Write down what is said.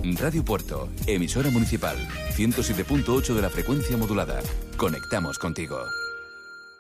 Radio Puerto, emisora municipal, 107.8 de la frecuencia modulada. Conectamos contigo.